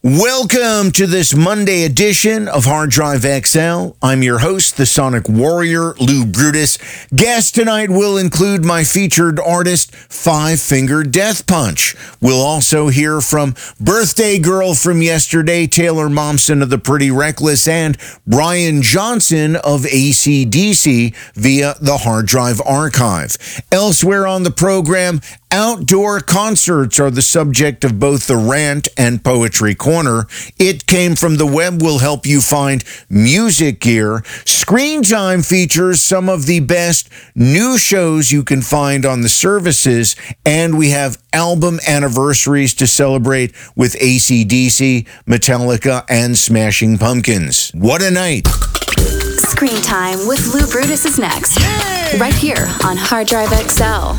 Welcome to this Monday edition of Hard Drive XL. I'm your host, the Sonic Warrior, Lou Brutus. Guest tonight will include my featured artist, Five Finger Death Punch. We'll also hear from birthday girl from yesterday, Taylor Momsen of the Pretty Reckless, and Brian Johnson of AC/DC via the Hard Drive Archive. Elsewhere on the program, outdoor concerts are the subject of both the Rant and Poetry Corner. It Came From the Web will help you find music gear. Screen Time features some of the best new shows you can find on the services, and we have album anniversaries to celebrate with AC/DC, Metallica, and Smashing Pumpkins. What a night! Screen Time with Lou Brutus is next. Yay! Right here on Hard Drive XL.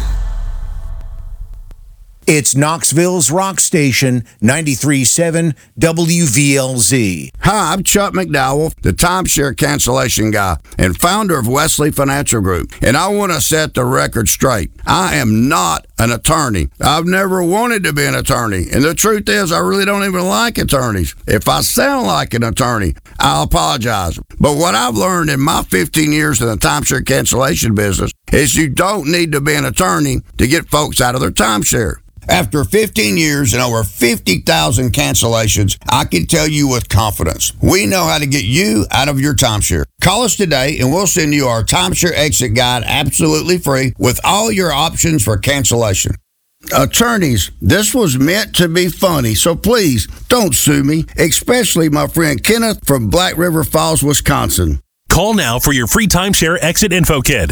It's Knoxville's rock station, 93.7 WVLZ. Hi, I'm Chuck McDowell, the timeshare cancellation guy and founder of Wesley Financial Group. And I want to set the record straight. I am not an attorney. I've never wanted to be an attorney. And the truth is, I really don't even like attorneys. If I sound like an attorney, I'll apologize. But what I've learned in my 15 years in the timeshare cancellation business is you don't need to be an attorney to get folks out of their timeshare. After 15 years and over 50,000 cancellations, I can tell you with confidence, we know how to get you out of your timeshare. Call us today and we'll send you our timeshare exit guide absolutely free with all your options for cancellation. Attorneys, this was meant to be funny, so please don't sue me, especially my friend Kenneth from Black River Falls, Wisconsin. Call now for your free timeshare exit info kit.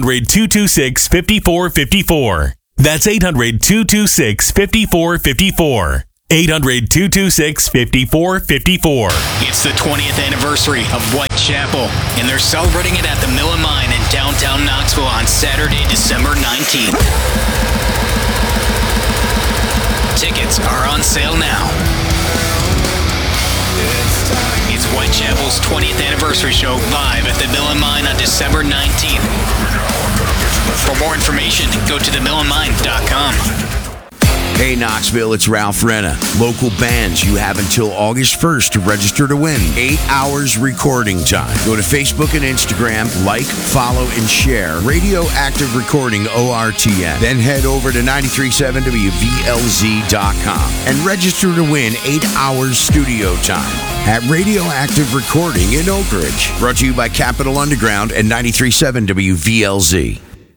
800-226-5454. That's 800-226-5454. 800-226-5454. It's the 20th anniversary of Whitechapel, and they're celebrating it at the Mill and Mine in downtown Knoxville on Saturday, December 19th. Tickets are on sale now. It's Whitechapel's 20th anniversary show live at the Mill and Mine on December 19th. For more information, go to themillandmine.com. Hey Knoxville, it's Ralph Renna. Local bands, you have until August 1st to register to win 8 hours recording time. Go to Facebook and Instagram, like, follow, and share Radioactive Recording ORTN. Then head over to 937WVLZ.com and register to win 8 hours studio time at Radioactive Recording in Oak Ridge. Brought to you by Capital Underground and 937 WVLZ.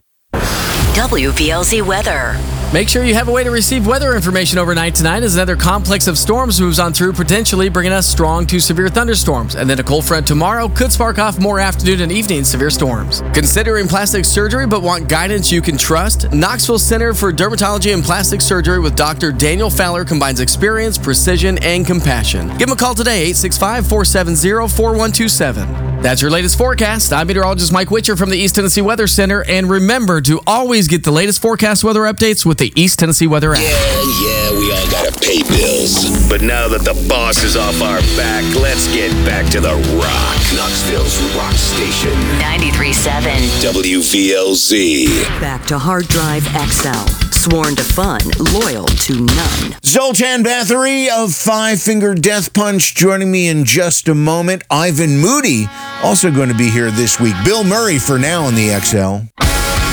WVLZ weather. Make sure you have a way to receive weather information overnight tonight as another complex of storms moves on through, potentially bringing us strong to severe thunderstorms. And then a cold front tomorrow could spark off more afternoon and evening severe storms. Considering plastic surgery but want guidance you can trust? Knoxville Center for Dermatology and Plastic Surgery with Dr. Daniel Fowler combines experience, precision, and compassion. Give him a call today, 865-470-4127. That's your latest forecast. I'm meteorologist Mike Witcher from the East Tennessee Weather Center. And remember to always get the latest forecast weather updates with the East Tennessee Weather app. Yeah, we all gotta pay bills. But now that the boss is off our back, let's get back to the rock. Knoxville's rock station. 93.7 WVLZ. Back to Hard Drive XL. Sworn to fun, loyal to none. Zoltan Bathory of Five Finger Death Punch joining me in just a moment. Ivan Moody also going to be here this week. Bill Murray for now on the XL.